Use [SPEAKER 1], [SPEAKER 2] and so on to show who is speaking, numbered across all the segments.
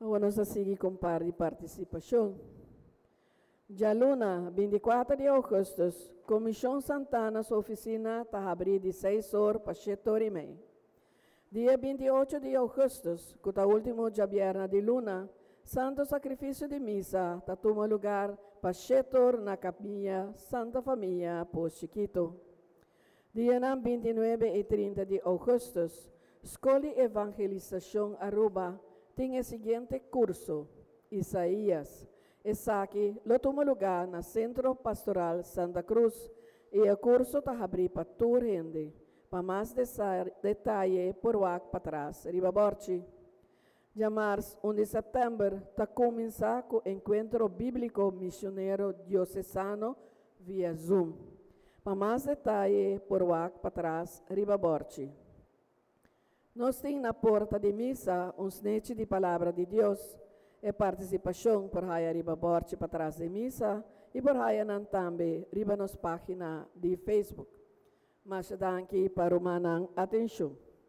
[SPEAKER 1] Vamos a seguir com par de participação. Já luna, 24 de agosto, Comissão Santana, sua oficina está abrindo de 6 horas para 7 horas e meia. Dia 28 de agosto, que é o último dia de luna, Santo Sacrifício de Missa está tomando lugar para 7 horas na capinha Santa Família, Poço Chiquito. Dia 29 e 30 de agosto, Escola Evangelização Aruba tem o seguinte curso, Isaías. Esse aqui lo toma lugar no Centro Pastoral Santa Cruz e o curso está abrindo para toda gente. Para mais detalhes, por WhatsApp para trás, riba borchi. Já março, 1 de setembro, está começando com o Encontro Bíblico Missionário Diocesano via Zoom. Para mais detalhes, por WhatsApp para trás, riba borchi. Nós temos na porta de missa um snete de palavra de Deus e participação por aí riba borchi para trás de missa e por aí também riba nas páginas de Facebook. Mas danke para uma atenção.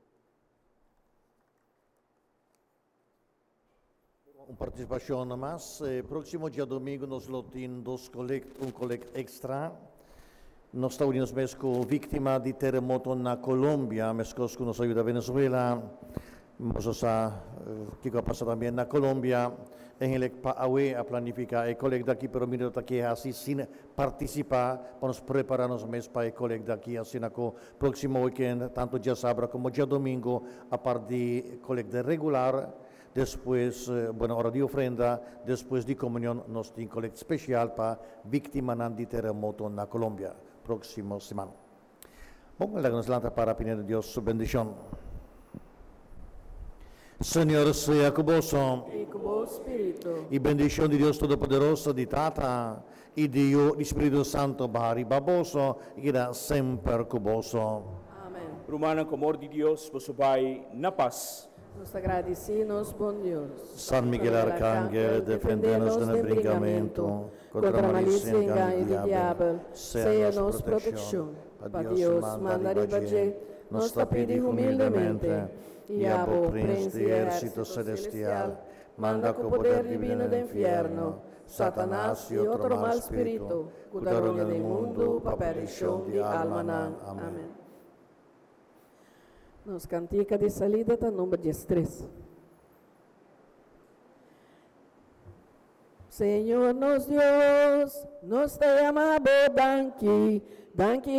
[SPEAKER 2] Uma participação mais. Próximo dia domingo nós temos um collect extra. Nós estamos mesmo vítima de terremoto na Colômbia, mesmo que nos ajuda a Venezuela. Vamos a que vai passar também na Colômbia. Em ele a planificar o collect daqui, pero mira daqui assim sem participar, para nos prepararmos mesmo para o collect daqui assim na próximo weekend, tanto dia sábado como dia domingo, a parte de collect regular. Depois, hora de ofrenda, depois de comunhão, nós temos collect especial para vítima de terremoto na Colômbia, próxima semana. Bom, nos lança para pedir a Deus sua bendição. Senhor, seja convosco.
[SPEAKER 1] E com o Espírito.
[SPEAKER 2] E bendição de Deus Todo-Poderoso, de Tata, e de Espírito Santo, Bahari Baboso, e da sempre convosco.
[SPEAKER 1] Amém.
[SPEAKER 3] Rumana com amor de Deus, vosso Pai, na paz.
[SPEAKER 1] Nos agradecemos, bom Deus.
[SPEAKER 2] San Miguel Arcángel, defende-nos do brincamento, contra a malícia e engano do diabo, seja nos proteção. Para Deus, manda ribager, nos tapide humildemente, e a o príncipe exército celestial, manda com o poder divino do inferno, Satanás e outro mal espírito, cuidaram do mundo para perdição de alma. Amém.
[SPEAKER 1] Nos cantica de salida está número 13. Senhor nos Deus, nos te amamos, danke